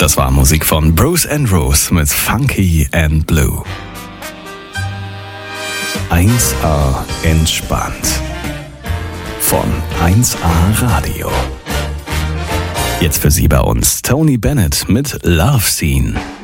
Das war Musik von Bruce and Rose mit Funky and Blue. 1A entspannt. Von 1A Radio. Jetzt für Sie bei uns Tony Bennett mit Love Scene.